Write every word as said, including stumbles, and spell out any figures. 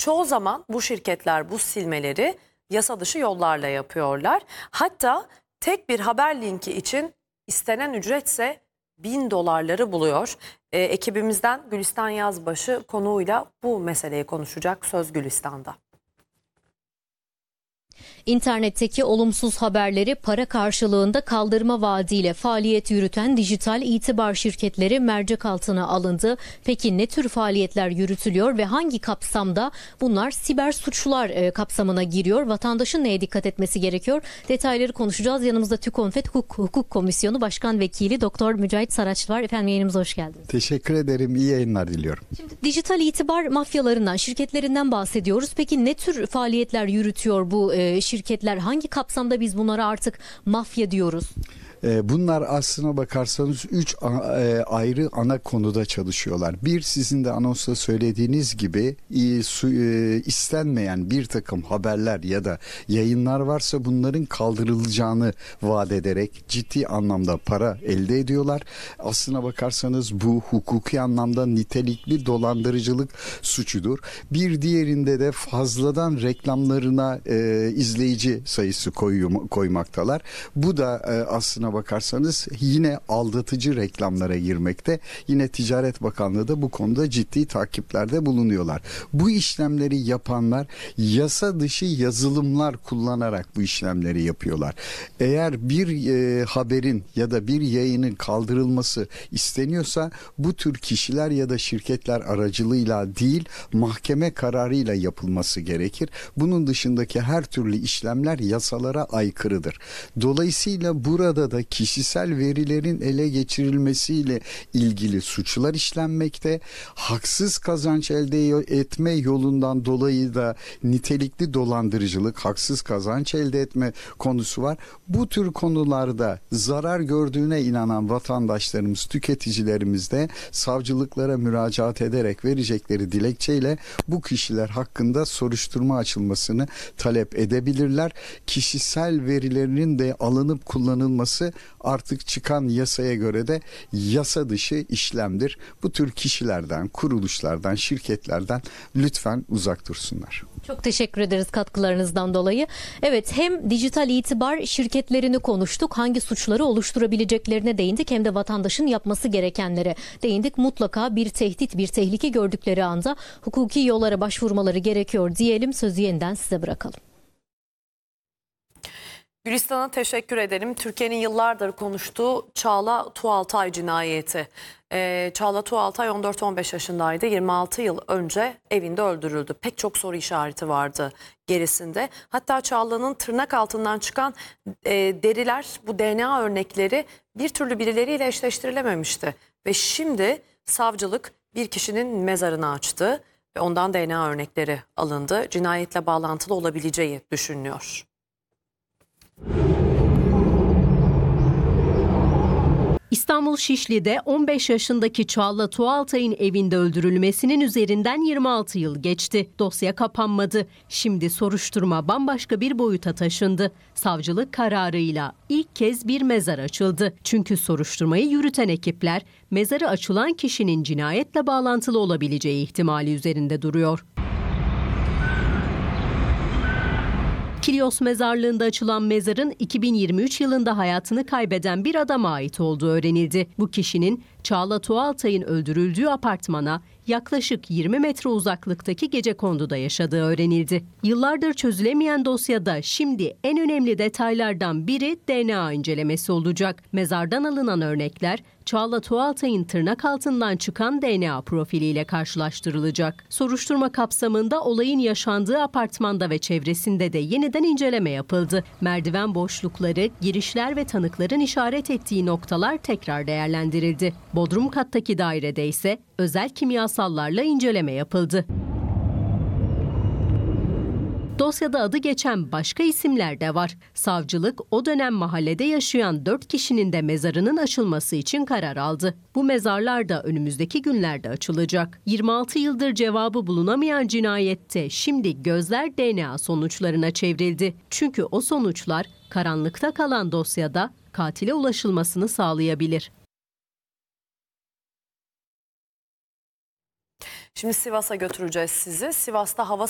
Çoğu zaman bu şirketler bu silmeleri yasa dışı yollarla yapıyorlar. Hatta tek bir haber linki için istenen ücretse bin dolarları buluyor. Ee, ekibimizden Gülistan Yazbaşı konuğuyla bu meseleyi konuşacak. Söz Gülistan'da. İnternetteki olumsuz haberleri para karşılığında kaldırma vaadiyle faaliyet yürüten dijital itibar şirketleri mercek altına alındı. Peki ne tür faaliyetler yürütülüyor ve hangi kapsamda bunlar siber suçlar kapsamına giriyor? Vatandaşın neye dikkat etmesi gerekiyor? Detayları konuşacağız. Yanımızda TÜKONFET Hukuk, Hukuk Komisyonu Başkan Vekili Doktor Mücahit Saraçlı var. Efendim yayınımıza hoş geldiniz. Teşekkür ederim. İyi yayınlar diliyorum. Şimdi dijital itibar mafyalarından, şirketlerinden bahsediyoruz. Peki ne tür faaliyetler yürütüyor bu e, şirketler? Hangi kapsamda biz bunlara artık mafya diyoruz? Bunlar aslına bakarsanız üç ayrı ana konuda çalışıyorlar. Bir, sizin de anonsta söylediğiniz gibi istenmeyen bir takım haberler ya da yayınlar varsa bunların kaldırılacağını vaat ederek ciddi anlamda para elde ediyorlar. Aslına bakarsanız bu hukuki anlamda nitelikli dolandırıcılık suçudur. Bir diğerinde de fazladan reklamlarına izleyici sayısı koyuyor, koymaktalar. Bu da aslına bakarsanız yine aldatıcı reklamlara girmekte. Yine Ticaret Bakanlığı da bu konuda ciddi takiplerde bulunuyorlar. Bu işlemleri yapanlar yasa dışı yazılımlar kullanarak bu işlemleri yapıyorlar. Eğer bir e, haberin ya da bir yayının kaldırılması isteniyorsa bu tür kişiler ya da şirketler aracılığıyla değil, mahkeme kararıyla yapılması gerekir. Bunun dışındaki her türlü işlemler yasalara aykırıdır. Dolayısıyla burada da kişisel verilerin ele geçirilmesiyle ilgili suçlar işlenmekte. Haksız kazanç elde etme yolundan dolayı da nitelikli dolandırıcılık, haksız kazanç elde etme konusu var. Bu tür konularda zarar gördüğüne inanan vatandaşlarımız, tüketicilerimiz de savcılıklara müracaat ederek verecekleri dilekçeyle bu kişiler hakkında soruşturma açılmasını talep edebilirler. Kişisel verilerinin de alınıp kullanılması artık çıkan yasaya göre de yasa dışı işlemdir. Bu tür kişilerden, kuruluşlardan, şirketlerden lütfen uzak dursunlar. Çok teşekkür ederiz katkılarınızdan dolayı. Evet, hem dijital itibar şirketlerini konuştuk, hangi suçları oluşturabileceklerine değindik, hem de vatandaşın yapması gerekenlere değindik. Mutlaka bir tehdit, bir tehlike gördükleri anda hukuki yollara başvurmaları gerekiyor diyelim. Sözü yeniden size bırakalım. Gülistan'a teşekkür edelim. Türkiye'nin yıllardır konuştuğu Çağla Tuğaltay cinayeti. Ee, Çağla Tuğaltay on dört on beş yaşındaydı. yirmi altı yıl önce evinde öldürüldü. Pek çok soru işareti vardı gerisinde. Hatta Çağla'nın tırnak altından çıkan e, deriler, bu D N A örnekleri bir türlü birileriyle eşleştirilememişti. Ve şimdi savcılık bir kişinin mezarını açtı ve ondan D N A örnekleri alındı. Cinayetle bağlantılı olabileceği düşünülüyor. İstanbul Şişli'de on beş yaşındaki Çağla Tuğaltay'ın evinde öldürülmesinin üzerinden yirmi altı yıl geçti. Dosya kapanmadı. Şimdi soruşturma bambaşka bir boyuta taşındı. Savcılık kararıyla ilk kez bir mezar açıldı. Çünkü soruşturmayı yürüten ekipler mezarı açılan kişinin cinayetle bağlantılı olabileceği ihtimali üzerinde duruyor. Kilyos mezarlığında açılan mezarın iki bin yirmi üç yılında hayatını kaybeden bir adama ait olduğu öğrenildi. Bu kişinin Çağla Tuğaltay'ın öldürüldüğü apartmana yaklaşık yirmi metre uzaklıktaki Gecekondu'da yaşadığı öğrenildi. Yıllardır çözülemeyen dosyada şimdi en önemli detaylardan biri D N A incelemesi olacak. Mezardan alınan örnekler Çağla Tuğaltay'ın tırnak altından çıkan D N A profiliyle karşılaştırılacak. Soruşturma kapsamında olayın yaşandığı apartmanda ve çevresinde de yeniden inceleme yapıldı. Merdiven boşlukları, girişler ve tanıkların işaret ettiği noktalar tekrar değerlendirildi. Bodrum kattaki dairede ise özel kimyasallarla inceleme yapıldı. Dosyada adı geçen başka isimler de var. Savcılık o dönem mahallede yaşayan dört kişinin de mezarının açılması için karar aldı. Bu mezarlar da önümüzdeki günlerde açılacak. yirmi altı yıldır cevabı bulunamayan cinayette şimdi gözler D N A sonuçlarına çevrildi. Çünkü o sonuçlar karanlıkta kalan dosyada katile ulaşılmasını sağlayabilir. Şimdi Sivas'a götüreceğiz sizi. Sivas'ta hava